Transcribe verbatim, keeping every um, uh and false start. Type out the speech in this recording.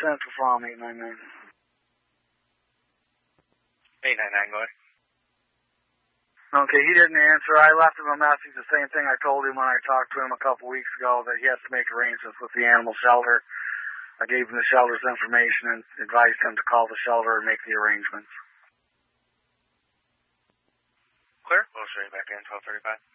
Central from eight nine nine. eight nine nine, go ahead. Okay, he didn't answer. I left him a message, the same thing I told him when I talked to him a couple weeks ago, that he has to make arrangements with the animal shelter. I gave him the shelter's information and advised him to call the shelter and make the arrangements. Clear. We'll show you back in twelve thirty-five.